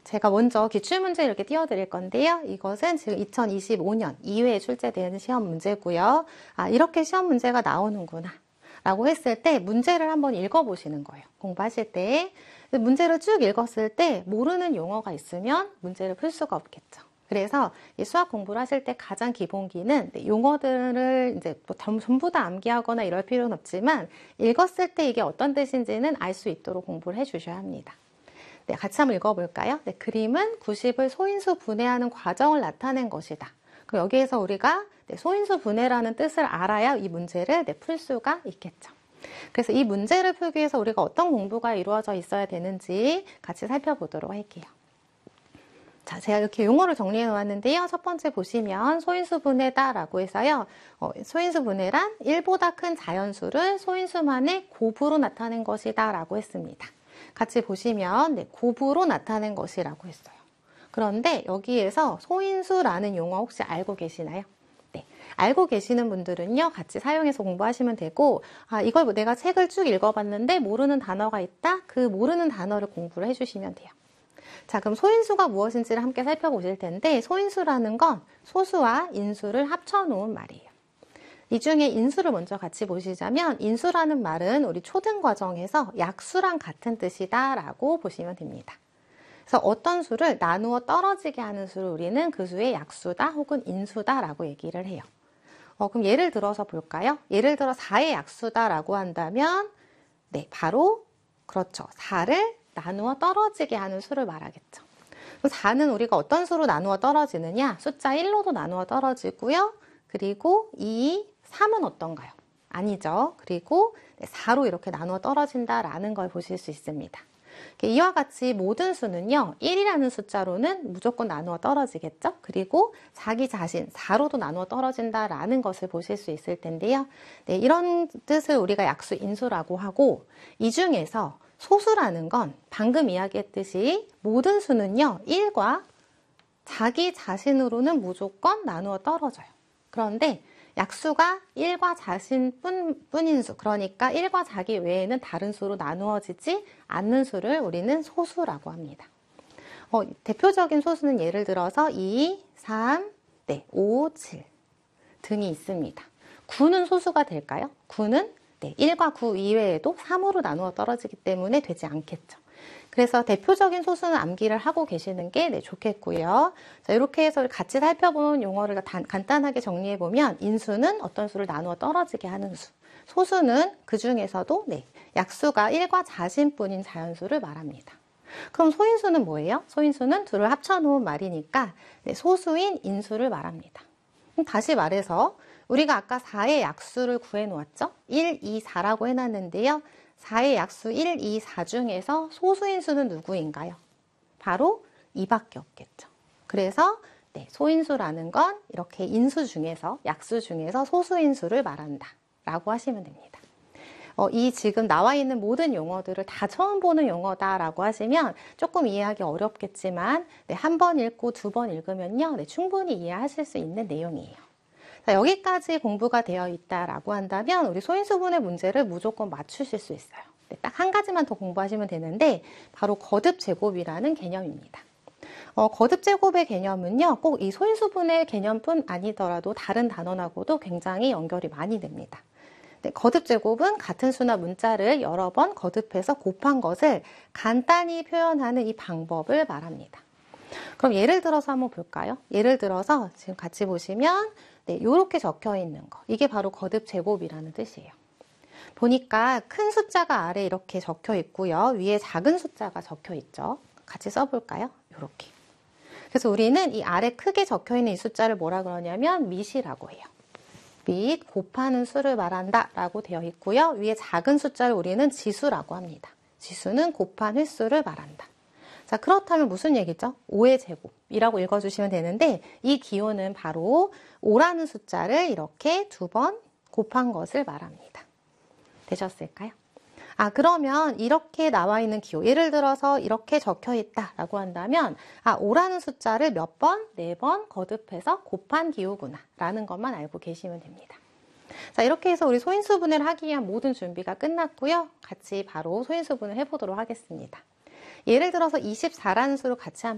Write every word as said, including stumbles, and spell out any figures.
제가 먼저 기출문제 이렇게 띄워드릴 건데요. 이것은 지금 이천이십오 년 이 회에 출제되는 시험 문제고요. 아, 이렇게 시험 문제가 나오는구나 라고 했을 때 문제를 한번 읽어보시는 거예요. 공부하실 때. 문제를 쭉 읽었을 때 모르는 용어가 있으면 문제를 풀 수가 없겠죠. 그래서 이 수학 공부를 하실 때 가장 기본기는 용어들을 이제 뭐 전부 다 암기하거나 이럴 필요는 없지만 읽었을 때 이게 어떤 뜻인지는 알 수 있도록 공부를 해주셔야 합니다. 네, 같이 한번 읽어볼까요? 네, 그림은 구십을 소인수 분해하는 과정을 나타낸 것이다. 그럼 여기에서 우리가 네, 소인수 분해라는 뜻을 알아야 이 문제를 네, 풀 수가 있겠죠. 그래서 이 문제를 풀기 위해서 우리가 어떤 공부가 이루어져 있어야 되는지 같이 살펴보도록 할게요. 자, 제가 이렇게 용어를 정리해 놓았는데요. 첫 번째 보시면 소인수 분해다라고 해서요. 어, 소인수 분해란 일보다 큰 자연수를 소인수만의 곱으로 나타낸 것이다 라고 했습니다. 같이 보시면 네, 곱으로 나타낸 것이라고 했어요. 그런데 여기에서 소인수라는 용어 혹시 알고 계시나요? 네, 알고 계시는 분들은요. 같이 사용해서 공부하시면 되고 아, 이걸 내가 책을 쭉 읽어봤는데 모르는 단어가 있다? 그 모르는 단어를 공부를 해주시면 돼요. 자, 그럼 소인수가 무엇인지를 함께 살펴보실 텐데 소인수라는 건 소수와 인수를 합쳐놓은 말이에요. 이 중에 인수를 먼저 같이 보시자면 인수라는 말은 우리 초등 과정에서 약수랑 같은 뜻이다 라고 보시면 됩니다. 그래서 어떤 수를 나누어 떨어지게 하는 수를 우리는 그 수의 약수다 혹은 인수다 라고 얘기를 해요. 어, 그럼 예를 들어서 볼까요? 예를 들어 사의 약수다 라고 한다면 네, 바로 그렇죠. 사를 나누어 떨어지게 하는 수를 말하겠죠. 사는 우리가 어떤 수로 나누어 떨어지느냐? 숫자 일로도 나누어 떨어지고요. 그리고 이, 삼은 어떤가요? 아니죠. 그리고 사로 이렇게 나누어 떨어진다라는 걸 보실 수 있습니다. 이와 같이 모든 수는요. 일이라는 숫자로는 무조건 나누어 떨어지겠죠. 그리고 자기 자신, 사로도 나누어 떨어진다라는 것을 보실 수 있을 텐데요. 네, 이런 뜻을 우리가 약수, 인수라고 하고 이 중에서 소수라는 건 방금 이야기했듯이 모든 수는요. 일과 자기 자신으로는 무조건 나누어 떨어져요. 그런데 약수가 일과 자신뿐, 뿐인 수, 그러니까 일과 자기 외에는 다른 수로 나누어지지 않는 수를 우리는 소수라고 합니다. 어, 대표적인 소수는 예를 들어서 이, 삼, 네, 오, 칠 등이 있습니다. 구는 소수가 될까요? 구는 네, 일과 구 이외에도 삼으로 나누어 떨어지기 때문에 되지 않겠죠. 그래서 대표적인 소수는 암기를 하고 계시는 게 네, 좋겠고요. 자, 이렇게 해서 같이 살펴본 용어를 단, 간단하게 정리해보면 인수는 어떤 수를 나누어 떨어지게 하는 수, 소수는 그 중에서도 네, 약수가 일과 자신뿐인 자연수를 말합니다. 그럼 소인수는 뭐예요? 소인수는 둘을 합쳐놓은 말이니까 네, 소수인 인수를 말합니다. 다시 말해서 우리가 아까 사의 약수를 구해놓았죠? 일, 이, 사라고 해놨는데요. 사의 약수 일, 이, 사 중에서 소수인수는 누구인가요? 바로 이밖에 없겠죠. 그래서 네, 소인수라는 건 이렇게 인수 중에서, 약수 중에서 소수인수를 말한다 라고 하시면 됩니다. 어, 이 지금 나와 있는 모든 용어들을 다 처음 보는 용어다라고 하시면 조금 이해하기 어렵겠지만 네, 한 번 읽고 두 번 읽으면요, 네, 충분히 이해하실 수 있는 내용이에요. 자, 여기까지 공부가 되어 있다라고 한다면 우리 소인수분해 문제를 무조건 맞추실 수 있어요. 네, 딱 한 가지만 더 공부하시면 되는데 바로 거듭제곱이라는 개념입니다. 어, 거듭제곱의 개념은요, 꼭 이 소인수분해 개념뿐 아니더라도 다른 단원하고도 굉장히 연결이 많이 됩니다. 네, 거듭제곱은 같은 수나 문자를 여러 번 거듭해서 곱한 것을 간단히 표현하는 이 방법을 말합니다. 그럼 예를 들어서 한번 볼까요? 예를 들어서 지금 같이 보시면 네, 이렇게 적혀 있는 거. 이게 바로 거듭제곱이라는 뜻이에요. 보니까 큰 숫자가 아래 이렇게 적혀 있고요. 위에 작은 숫자가 적혀 있죠. 같이 써볼까요? 이렇게. 그래서 우리는 이 아래 크게 적혀 있는 이 숫자를 뭐라 그러냐면 밑이라고 해요. 밑 곱하는 수를 말한다 라고 되어 있고요. 위에 작은 숫자를 우리는 지수라고 합니다. 지수는 곱한 횟수를 말한다. 자, 그렇다면 무슨 얘기죠? 오의 제곱이라고 읽어주시면 되는데 이 기호는 바로 오라는 숫자를 이렇게 두 번 곱한 것을 말합니다. 되셨을까요? 아, 그러면 이렇게 나와 있는 기호, 예를 들어서 이렇게 적혀 있다라고 한다면 아, 오라는 숫자를 몇 번? 네 번 거듭해서 곱한 기호구나 라는 것만 알고 계시면 됩니다. 자, 이렇게 해서 우리 소인수분해를 하기 위한 모든 준비가 끝났고요. 같이 바로 소인수분을 해보도록 하겠습니다. 예를 들어서 이십사라는 수를 같이 한번